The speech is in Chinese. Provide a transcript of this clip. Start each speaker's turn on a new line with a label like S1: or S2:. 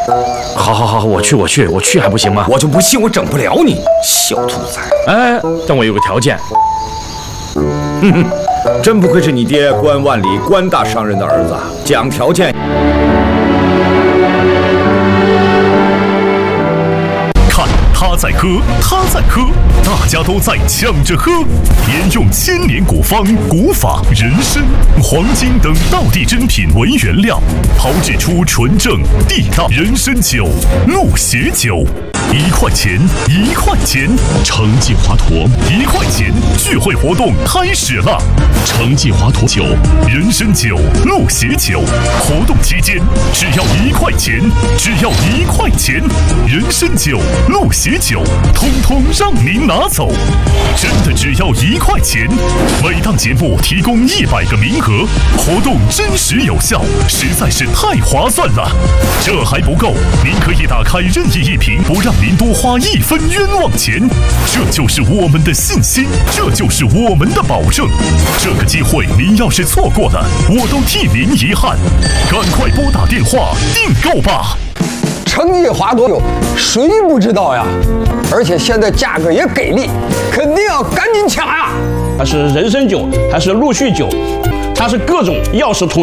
S1: 好，我去还不行吗？
S2: 我就不信我整不了你，小兔崽！
S1: 哎，但我有个条件。
S2: 真不愧是你爹关万里关大商人的儿子，讲条件。
S3: 看他在喝，大家都在抢着喝。沿用1000年古方、古法、人参、黄金等道地珍品为原料，炮制出纯正地道人参酒、鹿血酒。1块钱，城际华佗1块钱聚会活动开始了。城际华佗酒、人参酒、鹿血酒，活动期间只要1块钱，人参酒、鹿血酒，通通让您拿走，真的只要1块钱。每档节目提供100个名额，活动真实有效，实在是太划算了。这还不够，您可以打开任意一瓶，不让您多花1分冤枉钱。这就是我们的信心，这就是我们的保证。这个机会您要是错过了，我都替您遗憾。赶快拨打电话订购吧。
S4: 城际华佗酒谁不知道呀？而且现在价格也给力，肯定要赶紧抢呀！
S5: 它是人参酒还是鹿血酒？它是各种药食同